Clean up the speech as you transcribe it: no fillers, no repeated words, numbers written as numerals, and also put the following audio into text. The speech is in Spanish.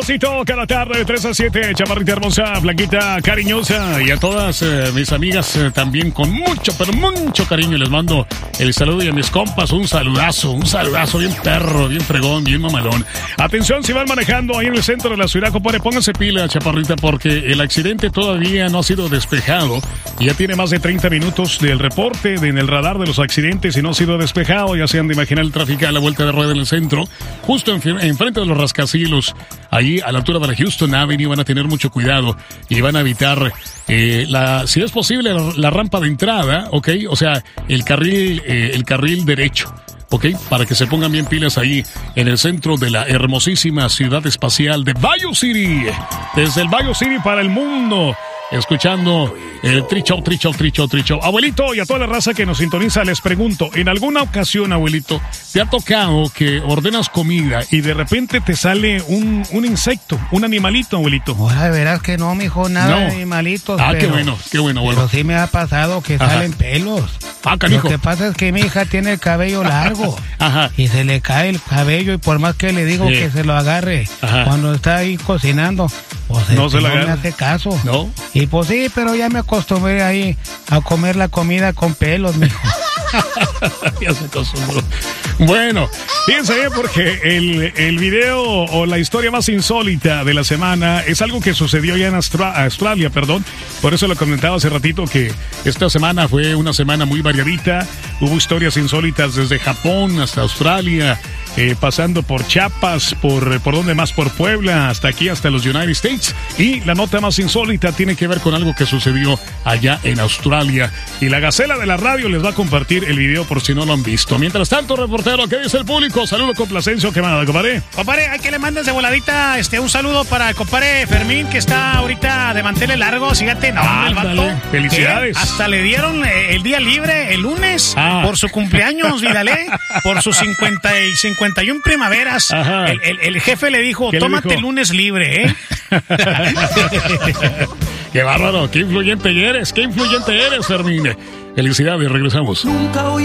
Cada tarde de 3 a 7, chaparrita hermosa, blanquita, cariñosa, y a todas mis amigas también con mucho, pero mucho cariño les mando el saludo, y a mis compas un saludazo bien perro, bien fregón, bien mamalón. Atención, si van manejando ahí en el centro de la ciudad, compadre, pónganse pila, chaparrita, porque el accidente todavía no ha sido despejado, y ya tiene más de 30 minutos del reporte en el radar de los accidentes y no ha sido despejado. Ya se han de imaginar el tráfico a la vuelta de rueda en el centro, justo enfrente de los rascacielos, ahí a la altura de la Houston Avenue. Van a tener mucho cuidado y van a evitar si es posible, la rampa de entrada, ¿ok? O sea, el carril derecho, ¿ok? Para que se pongan bien pilas ahí en el centro de la hermosísima ciudad espacial de Bayou City. Desde el Bayou City para el mundo, escuchando el Tricho. Abuelito, y a toda la raza que nos sintoniza, les pregunto, ¿en alguna ocasión, abuelito, te ha tocado que ordenas comida y de repente te sale un insecto, un animalito, abuelito? Ahora verás que no, mijo, nada de animalitos. Qué bueno, abuelo. Pero sí me ha pasado que salen pelos. Canijo. Lo que pasa es que mi hija tiene el cabello largo. Ajá. Y se le cae el cabello, y por más que le digo que se lo agarre cuando está ahí cocinando, pues no me hace caso. No. Y pues sí, pero ya me acostumbré ahí a comer la comida con pelos, mijo. Ya se acostumbró. Bueno, fíjense bien, porque el video o la historia más insólita de la semana es algo que sucedió ya en Australia, perdón. Por eso lo comentaba hace ratito, que esta semana fue una semana muy variadita. Hubo historias insólitas desde Japón hasta Australia, pasando por Chiapas, por donde más, por Puebla, hasta aquí, hasta los United States. Y la nota más insólita tiene que ver con algo que sucedió allá en Australia. Y la Gacela de la Radio les va a compartir el video por si no lo han visto. Mientras tanto, reportero, ¿qué dice el público? Saludo con Plasencio, ¿qué más, compadre? Compadre, hay que le mandes de voladita un saludo para el compadre Fermín, que está ahorita de manteles largos. Fíjate, el vato. Felicidades. Hasta le dieron el día libre el lunes por su cumpleaños, Vidalé, por sus 51 primaveras. El jefe le dijo, tómate el lunes libre, ¿eh? Qué bárbaro, qué influyente eres, Fermín. Felicidades, regresamos.